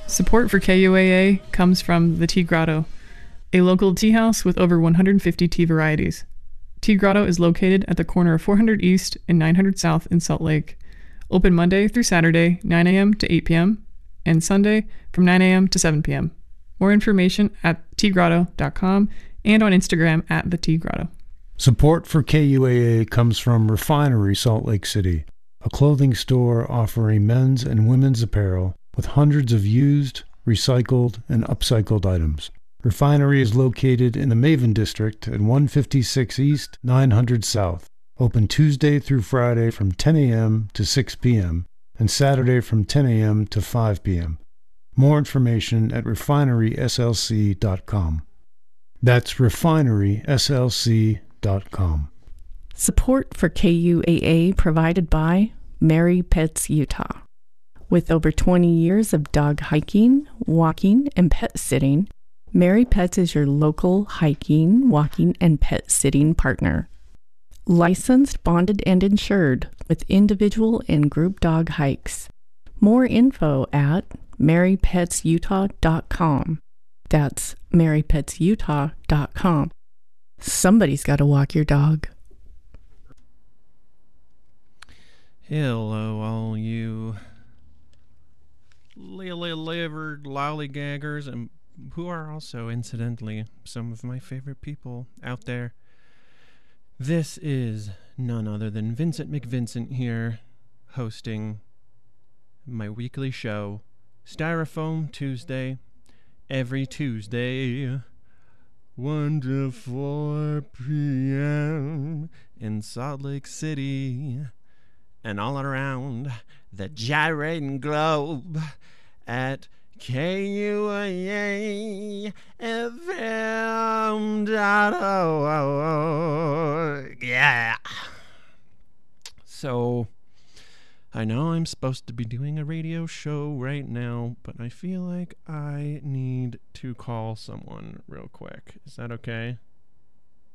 Support for KUAA comes from the Tea Grotto, a local tea house with over 150 tea varieties. Tea Grotto is located at the corner of 400 East and 900 South in Salt Lake. Open Monday through Saturday, 9 a.m. to 8 p.m., and Sunday from 9 a.m. to 7 p.m. More information at teagrotto.com and on Instagram at the Tea Grotto. Support for KUAA comes from Refinery Salt Lake City, a clothing store offering men's and women's apparel with hundreds of used, recycled, and upcycled items. Refinery is located in the Maven District at 156 East, 900 South. Open Tuesday through Friday from 10 a.m. to 6 p.m. and Saturday from 10 a.m. to 5 p.m. More information at refineryslc.com. That's refineryslc.com. Support for KUAA provided by Mary Pets Utah. With over 20 years of dog hiking, walking, and pet sitting, Mary Pets is your local hiking, walking, and pet sitting partner. Licensed, bonded, and insured with individual and group dog hikes. More info at marypetsutah.com. That's marypetsutah.com. Somebody's got to walk your dog. Hello, all you lily-livered lollygaggers, and who are also, incidentally, some of my favorite people out there. This is none other than Vincent McVincent here, hosting my weekly show, Styrofoam Tuesday, every Tuesday, 1 to 4 p.m. in Salt Lake City, and all around the gyrating globe at KUAA FM.org. Yeah. So, I know I'm supposed to be doing a radio show right now, but I feel like I need to call someone real quick. Is that okay?